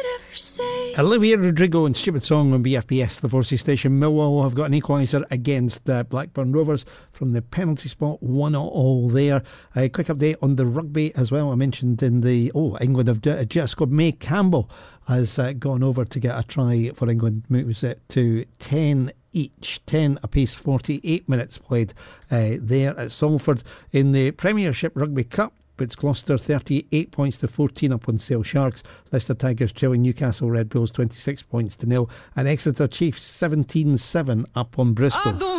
Olivia Rodrigo and Stupid Song on BFBS, the Forsey station. Millwall have got an equaliser against Blackburn Rovers from the penalty spot, 1-1 there. A quick update on the rugby as well. I mentioned in the England have just scored. May Campbell has gone over to get a try for England. Moves it to 10 each, 10 apiece, 48 minutes played there at Salford. In the Premiership Rugby Cup, it's Gloucester 38 points to 14 up on Sale Sharks. Leicester Tigers trailing Newcastle Red Bulls 26 points to 0, and Exeter Chiefs 17-7 up on Bristol.